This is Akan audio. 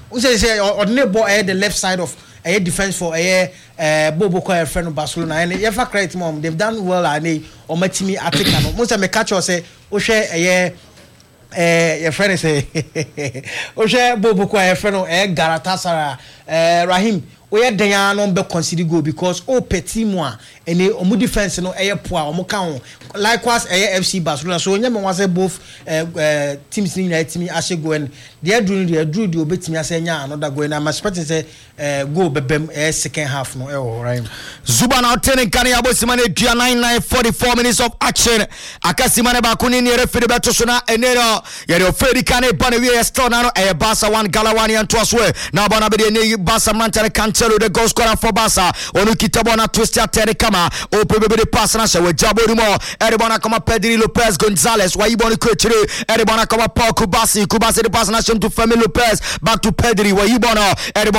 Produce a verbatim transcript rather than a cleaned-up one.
we say say ordinary ball at the left side of a defense for a uh Bobo Koye friend of Barcelona and if I create mom they've done well and they or my team Atletico most of me catch or say o share a eh your friend say o share Bobo Koye friend of eh Galatasaray eh Raheem we den ya no be consider go because o petit moi and omu defense no eh poa omu kan likewise eh F C Barcelona so nyame wan say both uh, teams ni na team ashe go and they do they do the obetimi asenya another go and I'm expecting say uh, go bebem eh second half no eh right Zuba now turning kan ya bosimane dua nine nine forty-four minutes of action akasimane ba kuni ni referee beto so na enero ye de ofedi kan e bana we store na no eh Barca one Galawani and Twaswe na bana be de Barca Manchester Cancelo the goal scorer for Barca onu kitabo na twist ya tere kama o pebe de pass na we jabo ni mo eribona kama Pedri Lopez Gonzalez wa iboni kwetire eribona kama Paul Kubasi Kubasi the pass na to Femi Lopez back to Pedri wa ibona